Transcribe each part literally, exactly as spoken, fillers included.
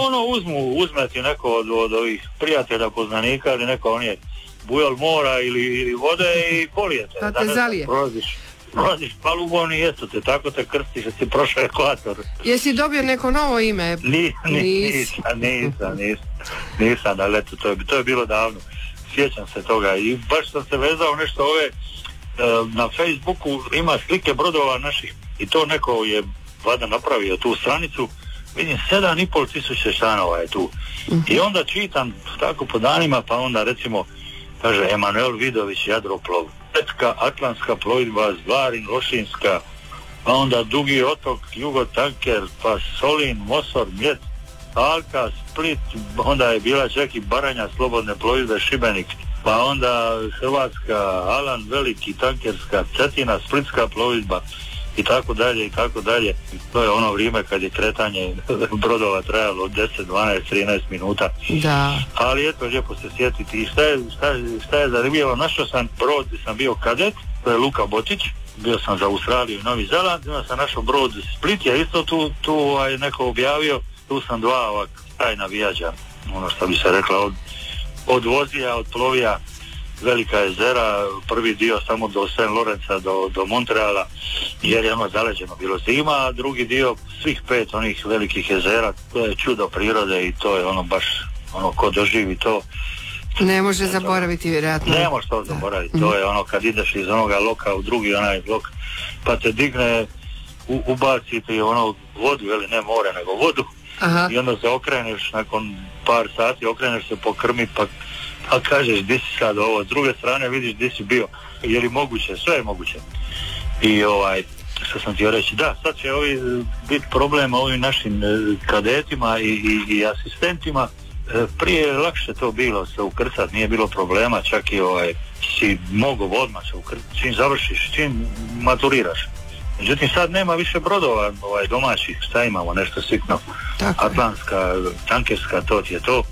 ono uzmu, uzmeti neko od, od ovih prijatelja, poznanika ili neko on je bujal mora ili, ili vode i polijete. Pa te zalije. Prolaziš, prolaziš palubom i eto te, tako te krstiš, si prošao ekvator. Jesi dobio neko novo ime? Ni, ni, nisam, nisam, nisam, nisam, ali eto, to je, to je bilo davno. Sjećam se toga i baš sam se vezao nešto ove, na Facebooku ima slike brodova naših i to neko je vada napravio tu stranicu, vidim sedam i pol tisuće članova je tu. I onda čitam tako po danima, pa onda recimo kaže Emanuel Vidović Jadroplov, Petka Atlantska plovidba, Zvarin Lošinska, pa onda Dugi otok, Jugo tanker, pa Solin, Mosor, Mljet, Alka, Split, onda je bila čak i Baranja slobodne plovidbe Šibenik, pa onda Hrvatska, Alan Veliki, tankerska, Cetina, Splitska plovidba i tako dalje i tako dalje. To je ono vrijeme kad je kretanje brodova trajalo deset, dvanaest, trinaest minuta. Da. Ali eto, lijepo se sjetiti. I šta je, šta je, šta je zanimljivo, našao sam brod gdje sam bio kadet, to je Luka Botić, bio sam za Australiju i Novi Zeland, onda sam našao brod Split, je isto tu, tu aj, neko objavio, tu sam dva ovak tajna vijađa, ono što bi se rekla, od, od vozija, od plovija, velika jezera, prvi dio samo do Saint Lorenza, do, do Montreala, jer je ono zaleđeno bilo zima, a drugi dio svih pet onih velikih jezera, to je čudo prirode i to je ono baš, ono ko doživi to. Ne može zaboraviti vjerojatno. Ne može to zaboraviti, to je ono kad ideš iz onoga loka u drugi onaj lok, pa te digne, u, ubaciti ono vodu, ili ne more, nego vodu. Aha. I onda se okreneš, nakon par sati okreneš se po krmi, pa a kažeš di si sad ovo, s druge strane vidiš di si bio, je li moguće, sve je moguće. I ovaj, što sam ti reći, da, sad će ovi biti problem ovim našim kadetima i, i, i asistentima. Prije je lakše to bilo se ukrcat, nije bilo problema, čak i ovaj, si mogo odmah se ukrcat, čim završiš, čim maturiraš. Međutim, sad nema više brodova ovaj, domaćih, šta imamo, nešto sitno. Tako Atlantska, tankerska, to ti je to.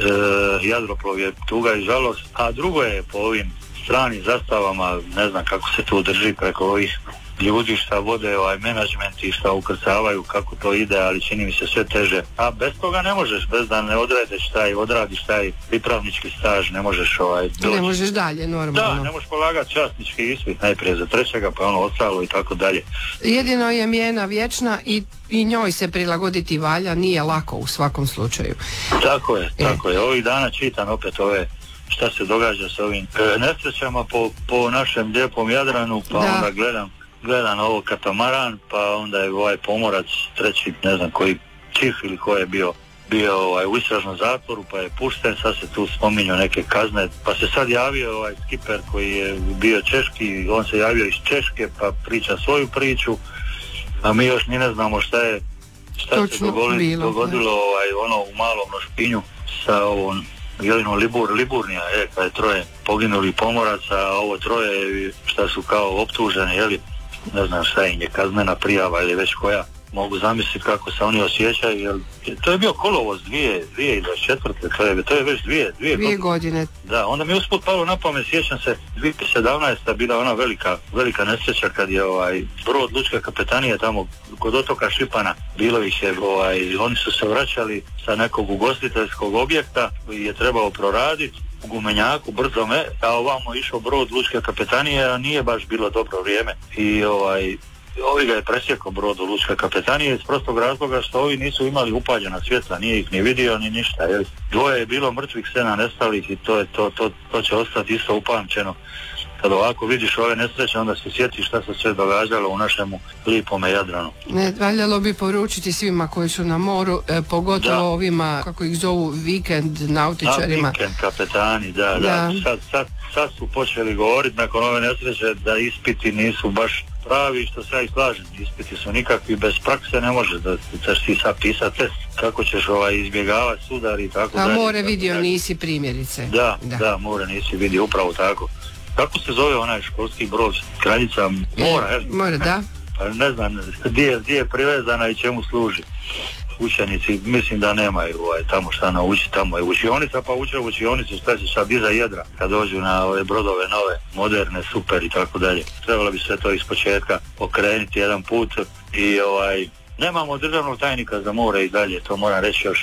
E, Jadroplov je tuga i žalost, a drugo je po ovim stranim zastavama, ne znam kako se to drži preko ovih ljudi šta vode ovaj menadžment i šta ukrcavaju, kako to ide, ali čini mi se sve teže. A bez toga ne možeš, bez da ne odredeš taj, odradiš taj pripravnički staž, ne možeš ovaj doći. Ne možeš dalje, normalno. Da, ne možeš polagati časnički ispit najprije za trećega, pa ono ostalo i tako dalje. Jedino je mijena vječna i, i njoj se prilagoditi valja, nije lako u svakom slučaju. Tako je, e. tako je. Ovih dana čitam opet ove šta se događa sa ovim e, nesrećama po, po našem lijepom Jadranu, pa da. onda gledam gledam ovo katamaran, pa onda je ovaj pomorac treći, ne znam koji čif ili ko je bio bio ovaj, u istražnom zatvoru, pa je pušten, sad se tu spominju neke kazne, pa se sad javio ovaj skiper koji je bio češki, on se javio iz Češke, pa priča svoju priču, a mi još ni ne znamo šta je šta Točno se dogodilo, bilo, dogodilo ovaj, ono u Malom Lošpinju sa ovom Jelinom Libur, Liburnija, je, kad je troje poginuli pomoraca, a ovo troje šta su kao optuženi, jeli, ne znam šta im je kaznena prijava ili već koja, mogu zamisliti kako se oni osjećaju, jer to je bio kolovoz dvije, dvije i dvadeset četvrte, to je, to je već dvije, dvije, dvije godine. Da, onda mi je usput palo na pamet, sjećam se, dvije tisuće sedamnaeste bila ona velika, velika nesreća kad je ovaj brod Lučke kapetanije tamo kod otoka Šipana, bilo ih je, ovaj, oni su se vraćali sa nekog ugostiteljskog objekta koji je trebao proraditi u gumenjaku, brzome, a ovamo išao brod Lučke kapetanije, a nije baš bilo dobro vrijeme i ovaj ovi ga je presjekao brod u Lučke kapetanije iz prostog razloga što ovi nisu imali upaljena svjetla, nije ih ni vidio ni ništa, jel? Dvoje je bilo mrtvih, sedam nestalih i to je to, to, to će ostati isto upamćeno. Kad ovako vidiš ove nesreće, onda se sjetiš šta se sve događalo u našemu lipome Jadranu. Ne, valjalo bi poručiti svima koji su na moru, e, pogotovo da. ovima, kako ih zovu, vikend nautičarima. A, vikend kapetani, da, da. da. Sad, sad, sad su počeli govoriti nakon ove nesreće da ispiti nisu baš pravi, što se ja i slažem. Ispiti su nikakvi, bez prakse ne možeš da ćeš ti sad pisati test. Kako ćeš ovaj, izbjegavati sudar i tako dalje. A more vidio tako, nisi primjerice. Da, da, da, more nisi vidio, upravo tako. Kako se zove onaj školski brod? Kraljica mora, je? Mora, da. Pa ne znam gdje je, gdje je privezana i čemu služi. Učenici, mislim da nemaju ovaj, tamo šta naučiti, tamo je učionica, pa uče u učionici šta će sad iza jedra, kad dođu na ove brodove nove, moderne, super i tako dalje. Trebalo bi sve to iz početka okrenuti jedan put i ovaj, nemamo državnog tajnika za more i dalje, to moram reći još ne znam po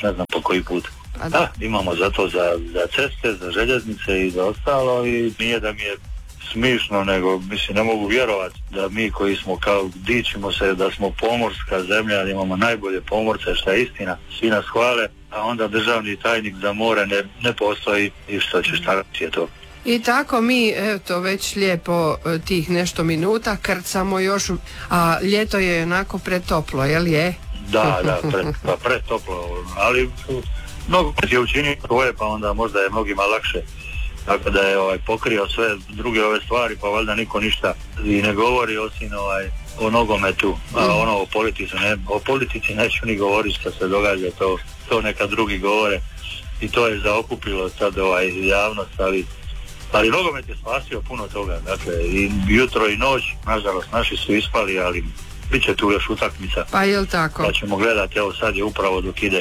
koji put. Da. da, imamo zato za, za ceste, za željeznice i za ostalo i nije da mi je smišno, nego mislim ne mogu vjerovati da mi koji smo kao dičimo se da smo pomorska zemlja, da imamo najbolje pomorce, što je istina, svi nas hvale, a onda državni tajnik za more ne, ne postoji i što ćeš staviti je to. I tako mi, eto, već lijepo tih nešto minuta krcamo još, a ljeto je onako pretoplo, jel je? Da, da, pre, pa pretoplo, ali mnogo je učinio svoje, pa onda možda je mnogima lakše. Tako da je ovaj, pokrio sve druge ove stvari, pa valjda niko ništa i ne govori osim ovaj, o nogometu, a ono o politici, ne, o politici neću ni govoriti što se događa, to, to neka drugi govore i to je zaokupilo sad ovaj, javnost, ali, ali nogomet je spasio puno toga, dakle i jutro i noć, nažalost naši su ispali, ali bit će tu još utakmica. Pa jel tako? Pa ćemo gledati, evo sad je upravo dok ide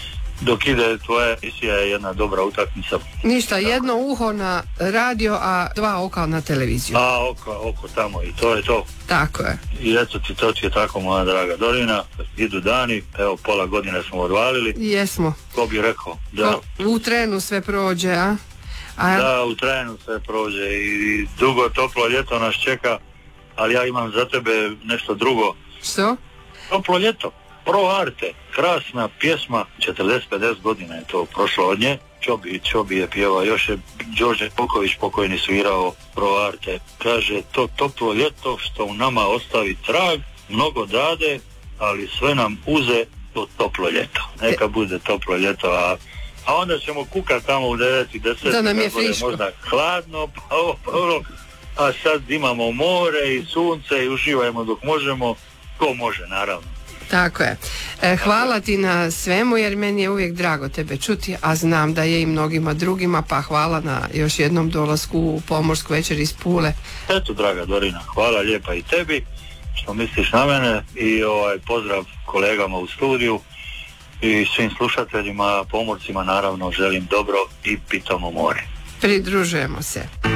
Dok ide tvoja emisija je jedna dobra utakmica. Ništa, tako. Jedno uho na radio, a dva oka na televiziju. A oko, oko tamo i to je to. Tako je. I eto ti, to ti je tako, moja draga Dorina. Idu dani, evo pola godine smo odvalili. Jesmo. Ko bi rekao? Da. Ko, u trenu sve prođe, a? a? Da, u trenu sve prođe i dugo toplo ljeto nas čeka, ali ja imam za tebe nešto drugo. Što? Toplo ljeto. Pro Arte, krasna pjesma, četrdeset pedeset godina je to prošlo od nje. Čobi, Čobi je pjevao, još je Đorđe Poković pokojni svirao Pro Arte. Kaže, to toplo ljeto što u nama ostavi trag, mnogo dade, ali sve nam uze to toplo ljeto. Neka bude toplo ljeto, a, a onda ćemo kukat tamo u devet i deset. Da nam je friško. Možda hladno, pa ovo, ovo, a sad imamo more i sunce i uživajmo dok možemo, ko može naravno. Tako je. E, hvala ti na svemu jer meni je uvijek drago tebe čuti, a znam da je i mnogima drugima, pa hvala na još jednom dolasku u Pomorsku večer iz Pule. Eto, draga Dorina, hvala lijepa i tebi što misliš na mene i ovaj pozdrav kolegama u studiju i svim slušateljima, pomorcima naravno želim dobro i pitamo more. Pridružujemo se.